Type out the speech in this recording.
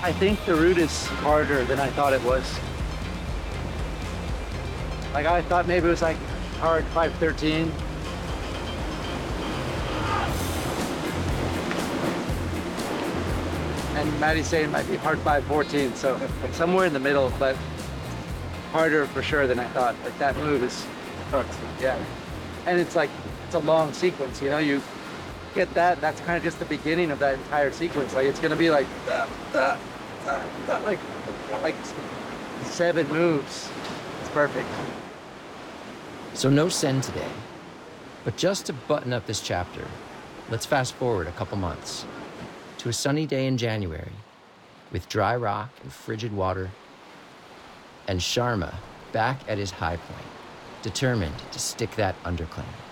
I think the route is harder than I thought it was. Like I thought maybe it was like hard 513. And Maddie's saying it might be hard 514, so somewhere in the middle, but harder for sure than I thought. Like that move is, yeah. And it's like, it's a long sequence, you know, you get that, that's kind of just the beginning of that entire sequence. Like it's gonna be like, like 7 moves. It's perfect. So no Sen today, but just to button up this chapter, let's fast forward a couple months to a sunny day in January with dry rock and frigid water, and Sharma back at his high point, determined to stick that underclaim.